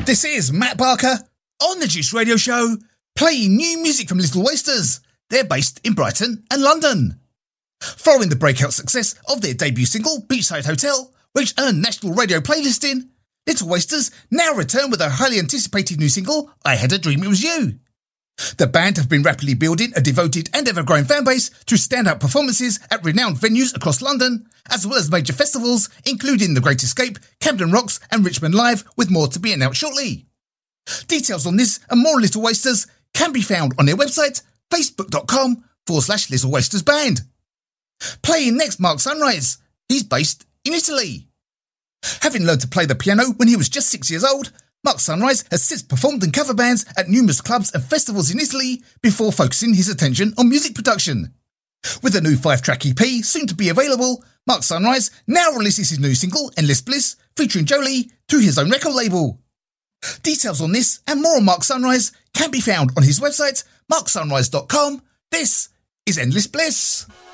This is Matt Barker on the Juice Radio Show, playing new music from Little Wasters. They're based in Brighton and London. Following the breakout success of their debut single, Beachside Hotel, which earned national radio playlisting, Little Wasters now return with their highly anticipated new single, I Had a Dream It Was You. The band have been rapidly building a devoted and ever-growing fanbase through standout performances at renowned venues across London, as well as major festivals, including The Great Escape, Camden Rocks and Richmond Live, with more to be announced shortly. Details on this and more Little Wasters can be found on their website, facebook.com/Little Wasters Band. Playing next, Mark Sunrise. He's based in Italy. Having learned to play the piano when he was just 6 years old, Mark Sunrise has since performed in cover bands at numerous clubs and festivals in Italy before focusing his attention on music production. With a new 5-track EP soon to be available, Mark Sunrise now releases his new single, Endless Bliss, featuring Jolie, through his own record label. Details on this and more on Mark Sunrise can be found on his website, marksunrise.com. This is Endless Bliss.